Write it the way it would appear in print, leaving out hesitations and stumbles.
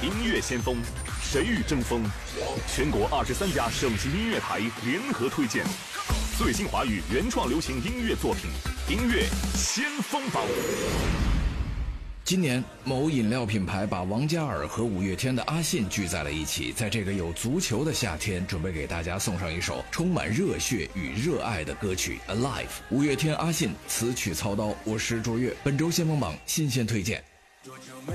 音乐先锋，谁与争锋？全国23家省级音乐台联合推荐最新华语原创流行音乐作品，音乐先锋榜。 今年，某饮料品牌把王嘉尔和五月天的阿信聚在了一起，在这个有足球的夏天，准备给大家送上一首充满热血与热爱的歌曲《Alive》。五月天阿信词曲操刀，我是卓越。本周先锋榜新鲜推荐。